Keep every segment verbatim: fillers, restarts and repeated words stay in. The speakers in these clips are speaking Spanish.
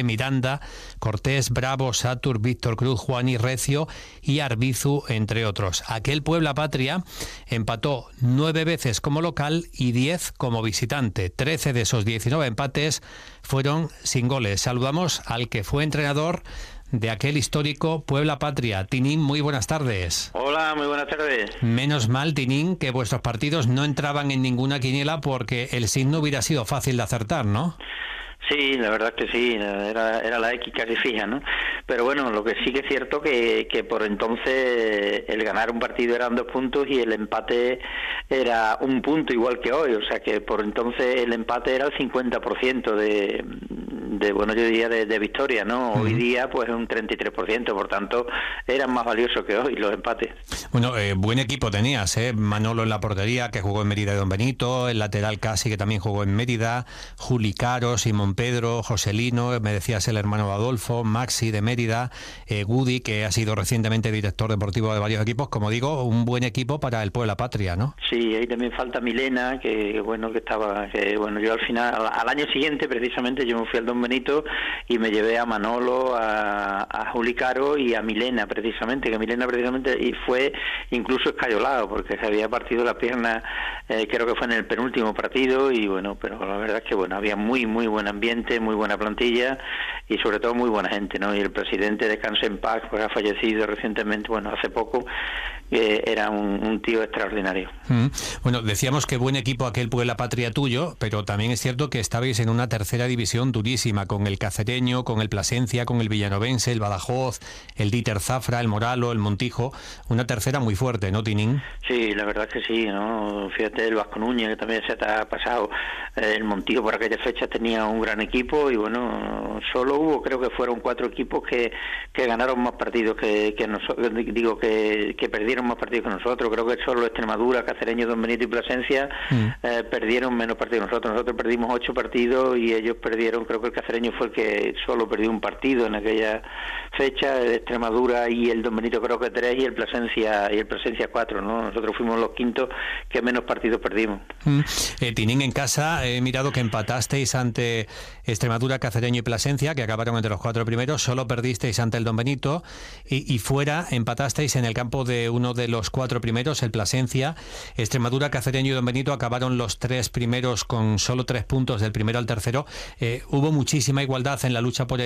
Miranda, Cortés, Bravo, Satur, Víctor Cruz, Juani, Recio y Arbizu, entre otros. Aquel Puebla Patria empató nueve veces como local y diez como visitante. Trece de esos diecinueve empates fueron sin goles. Saludamos al que fue entrenador de aquel histórico Puebla Patria. Tinín, muy buenas tardes. Hola, muy buenas tardes. Menos mal, Tinín, que vuestros partidos no entraban en ninguna quiniela porque el signo hubiera sido fácil de acertar, ¿no? Sí, la verdad es que sí, era, era la X casi fija, ¿no? Pero bueno, lo que sí que es cierto que, que por entonces el ganar un partido eran dos puntos y el empate era un punto igual que hoy, o sea que por entonces el empate era el cincuenta por ciento de, de bueno, yo diría de, de victoria, ¿no? Hoy día pues un treinta y tres por ciento, por tanto eran más valiosos que hoy los empates. Bueno, eh, buen equipo tenías, ¿eh? Manolo en la portería, que jugó en Mérida y Don Benito, el lateral Casi, que también jugó en Mérida, Juli Caro, Simón Pedro, Joselino, me decías el hermano de Adolfo, Maxi de Mérida, eh, Gudi, que ha sido recientemente director deportivo de varios equipos. Como digo, un buen equipo para el Puebla Patria, ¿no? Sí, ahí también falta Milena, que bueno, que estaba, que bueno, yo al final, al año siguiente precisamente yo me fui al Don Benito y me llevé a Manolo, a, a Juli Caro y a Milena precisamente, que Milena precisamente y fue incluso escayolado porque se había partido la pierna, eh, creo que fue en el penúltimo partido y bueno, pero la verdad es que bueno, había muy muy buen ambiente, muy buena plantilla y sobre todo muy buena gente, ¿no? Y el presidente de Descanse en Paz, pues ha fallecido recientemente, bueno, hace poco, eh, era un, un tío extraordinario. Mm. Bueno, decíamos que buen equipo aquel Puebla Patria tuyo, pero también es cierto que estabais en una tercera división durísima, con el Cacereño, con el Plasencia, con el Villanovense, el Badajoz, el Díter Zafra, el Moralo, el Montijo, una tercera muy fuerte, ¿no, Tinín? Sí, la verdad es que sí, ¿no? Fíjate, el Vasco Núñez, que también se te ha pasado, el Montijo por aquella fecha tenía un gran equipo y bueno, solo hubo, creo que fueron cuatro equipos que, que ganaron más partidos que, que nosotros, digo, que, que perdieron más partidos que nosotros. Creo que solo Extremadura, Cacereño, Don Benito y Plasencia mm. eh, perdieron menos partidos que nosotros. Nosotros perdimos ocho partidos y ellos perdieron, creo que el Cacereño fue el que solo perdió un partido en aquella fecha, el Extremadura y el Don Benito creo que tres y el Plasencia y el Plasencia cuatro, ¿no? Nosotros fuimos los quintos que menos partidos perdimos. Mm. Eh, Tinín, en casa he mirado que empatasteis ante Extremadura, Cacereño y Plasencia, que acabaron entre los cuatro primeros, solo perdisteis ante el Don Benito y, y fuera empatasteis en el campo de uno de los cuatro primeros, el Plasencia. Extremadura, Cacereño y Don Benito acabaron los tres primeros con solo tres puntos del primero al tercero. Eh, hubo muchísima igualdad en la lucha por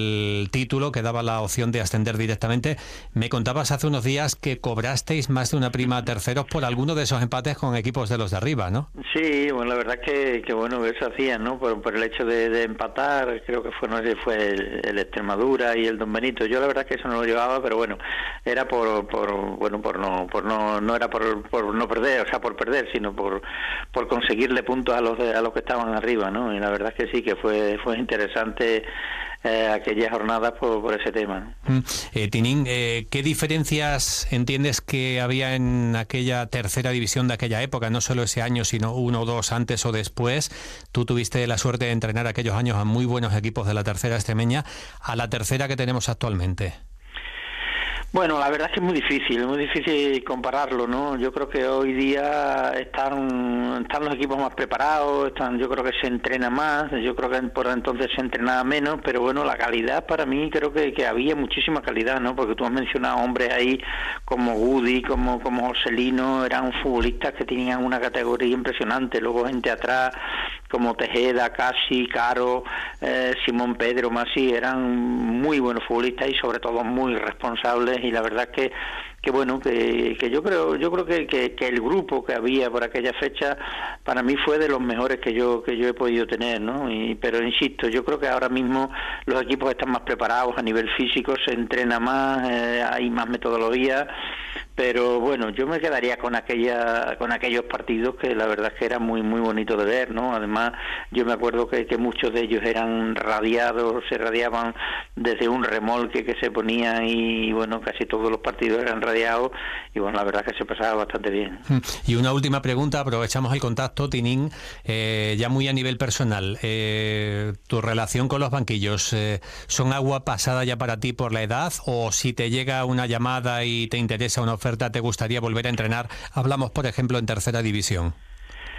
el título que daba la opción de ascender directamente. Me contabas hace unos días que cobrasteis más de una prima a terceros por alguno de esos empates con equipos de los de arriba, ¿no? Sí, bueno, la verdad que, que bueno, eso hacían, ¿no? Por, por el hecho de, de empatar, creo que fue, no sé, fue el, el Extremadura y el Don Benito. Yo la verdad que eso no lo llevaba, pero bueno, era por, por bueno, por no, por no, no era por, por no perder, o sea, por perder, sino por, por conseguirle puntos a los de, a los que estaban arriba, ¿no? Y la verdad es que sí, que fue, fue interesante eh, aquella jornada por, por ese tema, ¿no? Eh, Tinín, eh, ¿qué diferencias entiendes que había en aquella tercera división de aquella época? No solo ese año, sino uno o dos antes o después. Tú tuviste la suerte de entrenar aquellos años a muy buenos equipos de la tercera extremeña, a la tercera que tenemos actualmente. Bueno, la verdad es que es muy difícil, es muy difícil compararlo, ¿no? Yo creo que hoy día están están los equipos más preparados, están, yo creo que se entrena más, yo creo que por entonces se entrenaba menos, pero bueno, la calidad para mí creo que, que había muchísima calidad, ¿no? Porque tú has mencionado hombres ahí como Gudi, como como Joselino, eran futbolistas que tenían una categoría impresionante, luego gente atrás como Tejeda, Casi, Caro, eh, Simón Pedro, Masi, eran muy buenos futbolistas y sobre todo muy responsables, y la verdad es que que bueno, que, que yo creo yo creo que, que, que el grupo que había por aquella fecha para mí fue de los mejores que yo que yo he podido tener, ¿no? Y, pero insisto, yo creo que ahora mismo los equipos están más preparados a nivel físico, se entrena más, eh, hay más metodología, pero bueno, yo me quedaría con aquella con aquellos partidos que la verdad es que era muy muy bonito de ver, ¿no? Además, yo me acuerdo que, que muchos de ellos eran radiados, se radiaban desde un remolque que se ponía y bueno, casi todos los partidos eran radiados y bueno, la verdad es que se pasaba bastante bien. Y una última pregunta, aprovechamos el contacto, Tinín, eh, ya muy a nivel personal, eh, ¿tu relación con los banquillos eh, son agua pasada ya para ti por la edad, o si te llega una llamada y te interesa una oferta, te gustaría volver a entrenar? Hablamos, por ejemplo, en tercera división.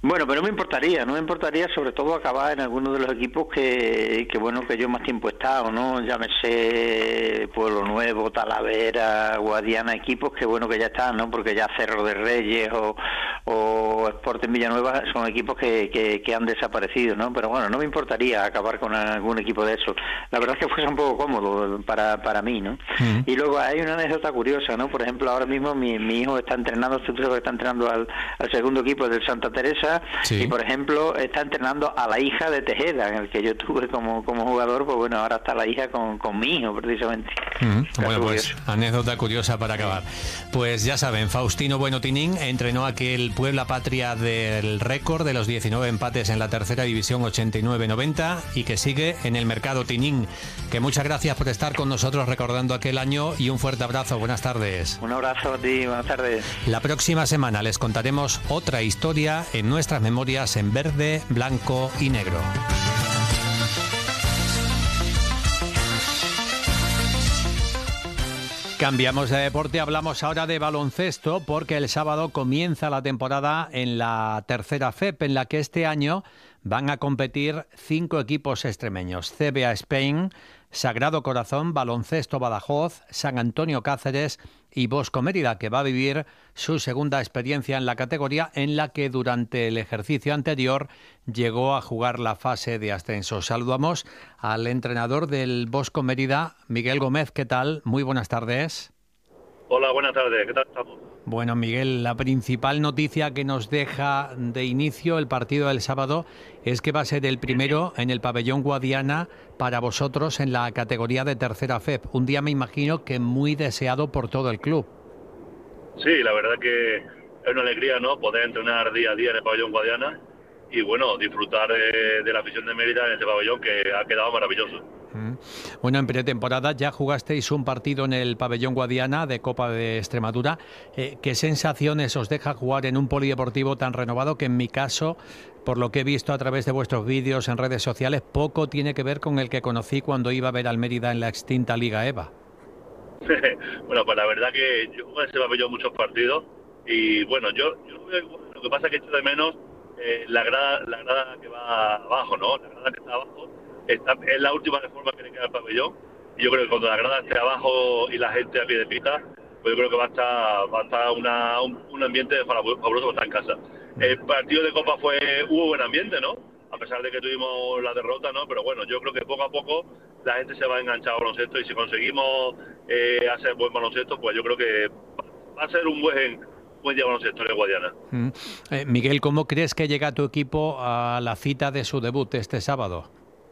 Bueno, pero no me importaría, no me importaría sobre todo acabar en alguno de los equipos que, que bueno, que yo más tiempo he estado, ¿no? Llámese Pueblo Nuevo, Talavera, Guadiana, equipos que bueno que ya están, ¿no? Porque ya Cerro de Reyes o, o Sporting Villanueva son equipos que, que, que han desaparecido, ¿no? Pero bueno, no me importaría acabar con algún equipo de esos. La verdad es que fuese un poco cómodo para, para mí, ¿no? Mm. Y luego hay una anécdota curiosa, ¿no? Por ejemplo, ahora mismo mi, mi hijo está entrenando, está entrenando al, al segundo equipo del Santa Teresa. Sí. Y por ejemplo está entrenando a la hija de Tejeda, en el que yo tuve como, como jugador, pues bueno, ahora está la hija con, con mi hijo precisamente. Mm-hmm. Bueno, pues anécdota curiosa para acabar. Pues ya saben, Faustino Bueno Tinín entrenó aquel Puebla Patria del récord de los diecinueve empates en la tercera división ochenta y nueve noventa y que sigue en el mercado. Tinín, que muchas gracias por estar con nosotros recordando aquel año y un fuerte abrazo. Buenas tardes. Un abrazo a ti, buenas tardes. La próxima semana les contaremos otra historia en nuestra Nuestras memorias en verde, blanco y negro. Cambiamos de deporte, hablamos ahora de baloncesto porque el sábado comienza la temporada en la tercera F E P en la que este año van a competir cinco equipos extremeños: C B A Spain, Sagrado Corazón, Baloncesto Badajoz, San Antonio Cáceres y Bosco Mérida, que va a vivir su segunda experiencia en la categoría en la que durante el ejercicio anterior llegó a jugar la fase de ascenso. Saludamos al entrenador del Bosco Mérida, Miguel Gómez. ¿Qué tal? Muy buenas tardes. Hola, buenas tardes. ¿Qué tal estamos? Bueno, Miguel, la principal noticia que nos deja de inicio el partido del sábado es que va a ser el primero en el pabellón Guadiana para vosotros en la categoría de tercera F E P. Un día, me imagino, que muy deseado por todo el club. Sí, la verdad que es una alegría, ¿no?, poder entrenar día a día en el pabellón Guadiana y, bueno, disfrutar de, de la afición de Mérida en este pabellón que ha quedado maravilloso. Bueno, en pretemporada ya jugasteis un partido en el pabellón Guadiana de Copa de Extremadura. Eh, ¿Qué sensaciones os deja jugar en un polideportivo tan renovado que, en mi caso, por lo que he visto a través de vuestros vídeos en redes sociales, poco tiene que ver con el que conocí cuando iba a ver al Mérida en la extinta Liga EVA? Bueno, pues la verdad que yo jugué en ese pabellón muchos partidos y, bueno, yo, yo lo que pasa es que echo de menos eh, la grada, la grada que va abajo, ¿no? La grada que está abajo. Esta es la última reforma que le queda al pabellón y yo creo que cuando la grada esté abajo y la gente a pie de pista, pues yo creo que va a estar, va a estar una, un, un ambiente fabuloso para estar en casa. El partido de Copa fue hubo buen ambiente, ¿no? A pesar de que tuvimos la derrota, ¿no? Pero bueno, yo creo que poco a poco la gente se va a enganchar al baloncesto y si conseguimos eh, hacer buen baloncesto, pues yo creo que va a ser un buen, buen día baloncesto en el Guadiana. Mm. Eh, Miguel, ¿cómo crees que llega tu equipo a la cita de su debut este sábado?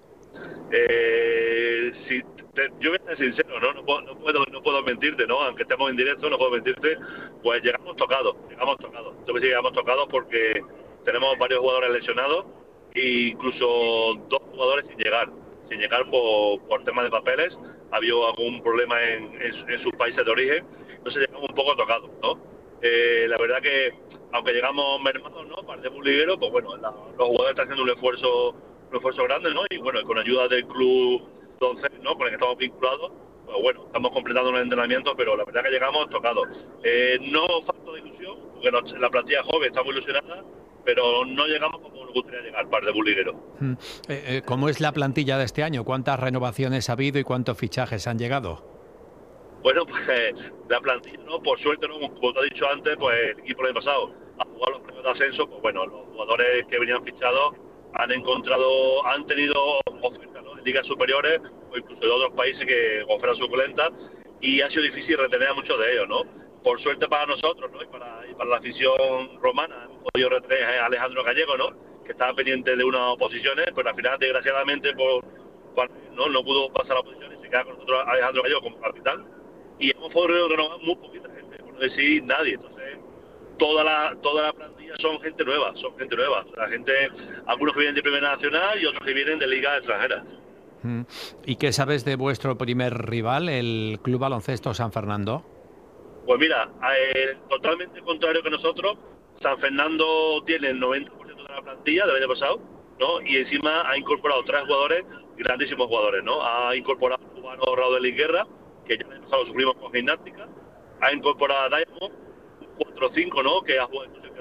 Eh, si te, yo voy a ser sincero, ¿no? No, puedo, no, puedo, no puedo mentirte, ¿no? Aunque estemos en directo, no puedo mentirte. Pues llegamos tocados, llegamos tocados. Yo que llegamos tocados porque tenemos varios jugadores lesionados e incluso dos jugadores sin llegar, sin llegar por, por temas de papeles. Había algún problema en, en, en sus países de origen, entonces llegamos un poco tocados, ¿no? Eh, la verdad que, aunque llegamos mermados, ¿no? Para el debut liguero, pues bueno, la, los jugadores están haciendo un esfuerzo un esfuerzo grande, ¿no? Y bueno, con ayuda del club Doncel, ¿no?, con el que estamos vinculados, pues bueno, estamos completando los entrenamientos, pero la verdad que llegamos tocados. Eh, no falta de ilusión, porque nos, la plantilla joven está muy ilusionada, pero no llegamos como nos gustaría llegar para el debut liguero. Mm. Eh, eh, ¿Cómo es la plantilla de este año? ¿Cuántas renovaciones ha habido y cuántos fichajes han llegado? Bueno, pues eh, la plantilla, ¿no?, por suerte, ¿no?, como te he dicho antes, pues el equipo del año pasado a jugar los premios de ascenso, pues bueno, los jugadores que venían fichados han encontrado, han tenido ofertas, ¿no?, en ligas superiores o incluso de otros países que ofertan suculentas y ha sido difícil retener a muchos de ellos, ¿no? Por suerte para nosotros, ¿no?, y para, y para la afición romana, hemos podido retener a Alejandro Gallego, ¿no?, que estaba pendiente de unas posiciones, pero al final, desgraciadamente, por, por, no, no pudo pasar la posición y se queda con nosotros Alejandro Gallego como capitán. Y hemos podido renovar muy poquita gente, por no decir nadie. Entonces, toda la toda la plantilla son gente nueva, son gente nueva. O sea, gente, algunos que vienen de Primera Nacional y otros que vienen de ligas extranjeras. ¿Y qué sabes de vuestro primer rival, el Club Baloncesto San Fernando? Pues mira, eh, totalmente contrario que nosotros. San Fernando tiene el noventa por ciento de la plantilla del año pasado, ¿no? Y encima ha incorporado tres jugadores, grandísimos jugadores, ¿no? Ha incorporado a cubano Raúl Guerra, que ya el año pasado sufrimos con gimnástica. Ha incorporado a Diamond, cuatro cinco, ¿no?, que ha jugado, que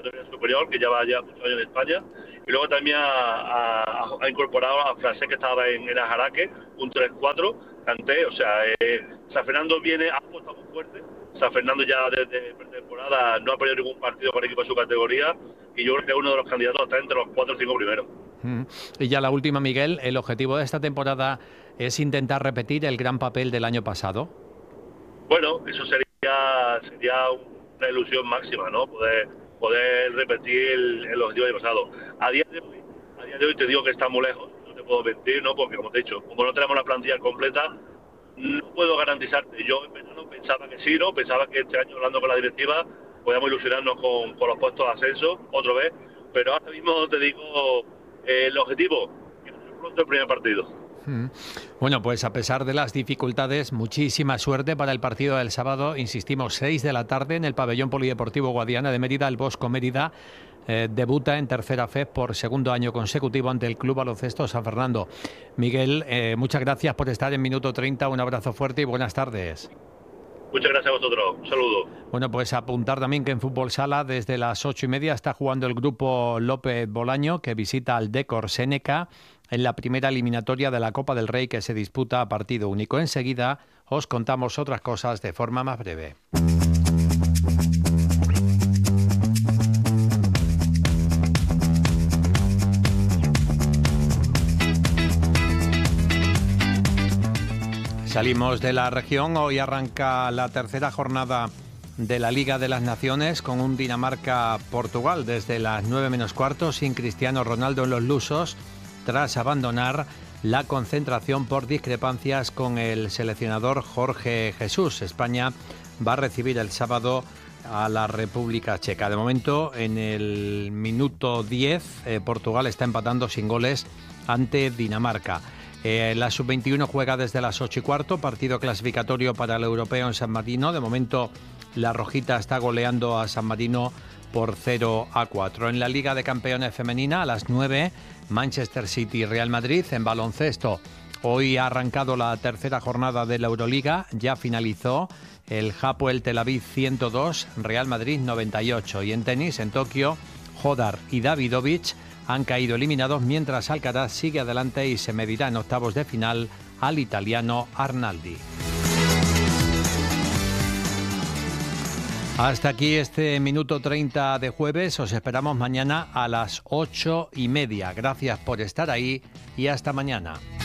categoría superior, que lleva ya muchos años en España. Y luego también ha, ha, ha incorporado a Francés, que estaba en, en Ajaraque, un tres cuatro, Canté. O sea, eh, San Fernando viene, ha apostado muy fuerte. San Fernando ya desde pretemporada no ha perdido ningún partido con el equipo de su categoría, y yo creo que es uno de los candidatos a estar entre los cuatro o cinco primeros. Mm. Y ya la última, Miguel, el objetivo de esta temporada es intentar repetir el gran papel del año pasado. Bueno, eso sería sería una ilusión máxima, ¿no? Poder poder repetir el, el objetivo del año pasado. A día de hoy, a día de hoy te digo que está muy lejos, no te puedo mentir, ¿no? Porque como te he dicho, como no tenemos la plantilla completa, no puedo garantizarte. Yo en verano pensaba que sí, ¿no? Pensaba que este año, hablando con la directiva, podíamos ilusionarnos con, con los puestos de ascenso otra vez, pero ahora mismo te digo, eh, el objetivo, que es pronto el primer partido. Bueno, pues a pesar de las dificultades, muchísima suerte para el partido del sábado. Insistimos, seis de la tarde en el pabellón polideportivo Guadiana de Mérida. El Bosco Mérida eh, debuta en tercera F E P por segundo año consecutivo ante el Club Baloncesto San Fernando. Miguel, eh, muchas gracias por estar en Minuto treinta. Un abrazo fuerte y buenas tardes. Muchas gracias a vosotros. Un saludo. Bueno, pues apuntar también que en Fútbol Sala desde las ocho y media está jugando el grupo López Bolaño, que visita al Decor Seneca en la primera eliminatoria de la Copa del Rey, que se disputa a partido único. Enseguida os contamos otras cosas de forma más breve. Salimos de la región. Hoy arranca la tercera jornada de la Liga de las Naciones con un Dinamarca-Portugal desde las nueve menos cuarto, sin Cristiano Ronaldo en los lusos, tras abandonar la concentración por discrepancias con el seleccionador Jorge Jesús. España va a recibir el sábado a la República Checa. De momento, en el minuto diez, eh, Portugal está empatando sin goles ante Dinamarca. Eh, la sub veintiuno juega desde las ocho y cuarto, partido clasificatorio para el europeo en San Marino. De momento, la Rojita está goleando a San Marino por cero a cuatro. En la Liga de Campeones Femenina, a las nueve, Manchester City y Real Madrid. En baloncesto, hoy ha arrancado la tercera jornada de la Euroliga. Ya finalizó el Hapoel Tel Aviv ciento dos, Real Madrid noventa y ocho. Y en tenis, en Tokio, Hodar y Davidovich han caído eliminados, mientras Alcaraz sigue adelante y se medirá en octavos de final al italiano Arnaldi. Hasta aquí este Minuto treinta de jueves. Os esperamos mañana a las ocho y media. Gracias por estar ahí y hasta mañana.